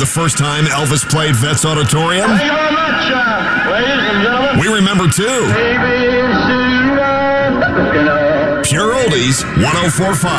the first time Elvis played Vets Auditorium? Thank you very much, ladies and gentlemen. We remember too. ABC, Pure Oldies 104.5.